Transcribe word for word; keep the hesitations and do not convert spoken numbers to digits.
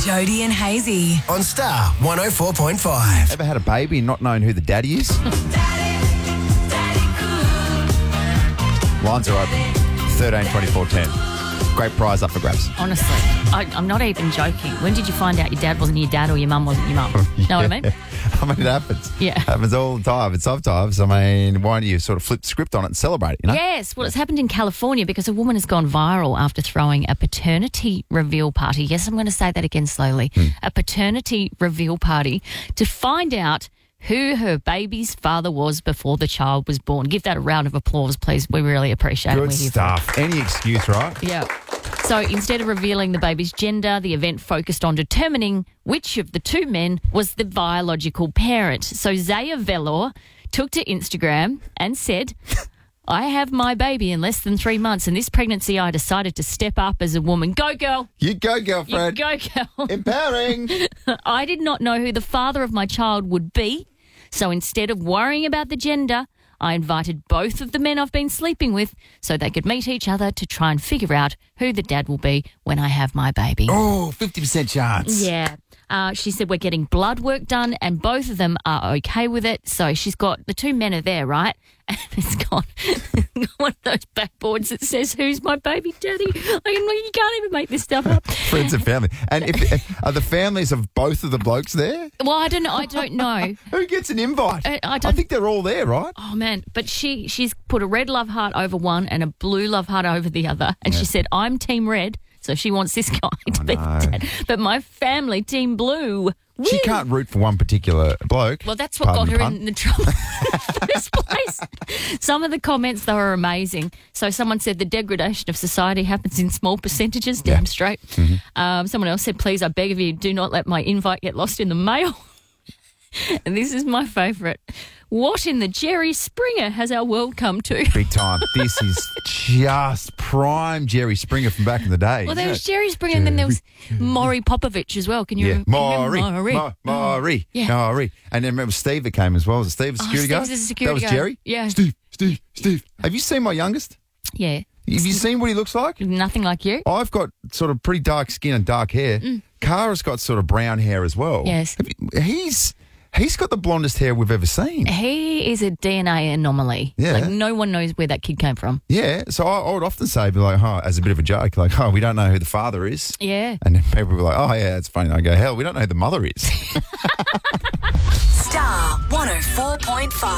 Jody and Hazy on Star one oh four point five. Ever had a baby and not knowing who the daddy is? Lines are open. thirteen twenty-four ten. Great prize up for grabs. Honestly, I, I'm not even joking. When did you find out your dad wasn't your dad or your mum wasn't your mum? yeah. Know what I mean? I mean, it happens. Yeah. It happens all the time. And sometimes, I mean, why don't you sort of flip the script on it and celebrate it, you know? Yes. Well, it's happened in California because a woman has gone viral after throwing a paternity reveal party. Yes, I'm going to say that again slowly. Hmm. A paternity reveal party to find out who her baby's father was before the child was born. Give that a round of applause, please. We really appreciate it. Good We're here for it. stuff. Any excuse, right? Yeah. So instead of revealing the baby's gender, the event focused on determining which of the two men was the biological parent. So Zaya Velor took to Instagram and said, I have my baby in less than three months, and this pregnancy I decided to step up as a woman. Go, girl. You go, You girlfriend. go, girl. Empowering. I did not know who the father of my child would be, so instead of worrying about the gender, I invited both of the men I've been sleeping with so they could meet each other to try and figure out who the dad will be when I have my baby. Oh, fifty percent chance. Yeah. Uh, she said we're getting blood work done and both of them are okay with it. So she's got, the two men are there, right? And it's got one of those backboards that says, who's my baby daddy? Like, you can't even make this stuff up. Friends and family. And if, are the families of both of the blokes there? Well, I don't know. I don't know. Who gets an invite? I- I I don't- think they're all there, right? Oh, man. But she she's put a red love heart over one and a blue love heart over the other. And she said, I'm team red. So she wants this guy to be no. dad. But my family, team blue. She Woo! can't root for one particular bloke. Well, that's what Pardon got the her pun. in the trouble in the first place. Some of the comments, though, are amazing. So someone said the degradation of society happens in small percentages, damn Yeah. straight. Mm-hmm. Um, someone else said, please, I beg of you, do not let my invite get lost in the mail. And this is my favourite. What in the Jerry Springer has our world come to? Big time. This is just prime Jerry Springer from back in the day. Well, there isn't was it? Jerry Springer and then there was Maury Popovich as well. Can you Yeah, remember Maury, Maury? Ma- Maury, Yeah. Maury. And then remember Steve that came as well. Was it Steve, the Oh, security Steve guard? was the security that was guard. Jerry? Yeah. Steve, Steve, Steve. Have you seen my youngest? Yeah. Have you seen what he looks like? Nothing like you. I've got sort of pretty dark skin and dark hair. Kara's got sort of brown hair as well. Yes. Have you- he's he's got the blondest hair we've ever seen. He is a D N A anomaly. Yeah. Like, no one knows where that kid came from. Yeah. So I, I would often say, be like, oh, as a bit of a joke, like, oh, we don't know who the father is. Yeah. And then people will be like, oh, yeah, it's funny. I go, hell, we don't know who the mother is. Star one oh four point five.